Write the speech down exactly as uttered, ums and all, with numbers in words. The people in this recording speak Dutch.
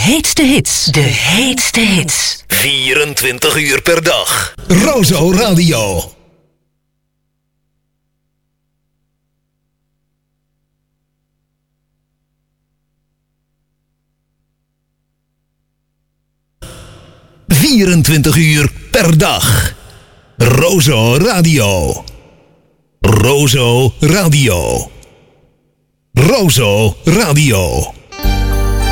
heetste hits. De heetste hits. vierentwintig uur per dag. Rozo Radio. vierentwintig uur per dag. Rozo Radio. Rozo Radio. Rozo Radio.